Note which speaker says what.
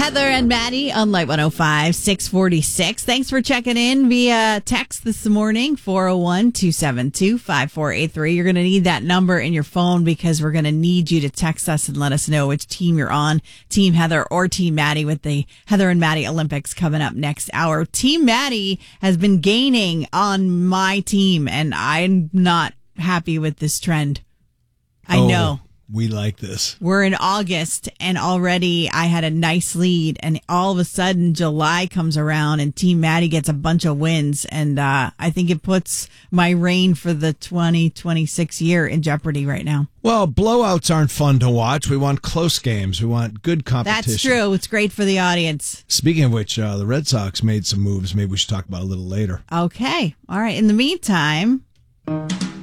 Speaker 1: Heather and Maddie on Light 105, 646. Thanks for checking in via text this morning, 401-272-5483. You're going to need that number in your phone because we're going to need you to text us and let us know which team you're on, Team Heather or Team Maddie, with the Heather and Maddie Olympics coming up next hour. Team Maddie has been gaining on my team, and I'm not happy with this trend. I know.
Speaker 2: We like this.
Speaker 1: We're in August, and already I had a nice lead, and all of a sudden July comes around and Team Maddie gets a bunch of wins, and I think it puts my reign for the 2026 year in jeopardy right now.
Speaker 2: Well, blowouts aren't fun to watch. We want close games. We want good competition.
Speaker 1: That's true. It's great for the audience.
Speaker 2: Speaking of which, the Red Sox made some moves. Maybe we should talk about it a little later.
Speaker 1: Okay. All right. In the meantime...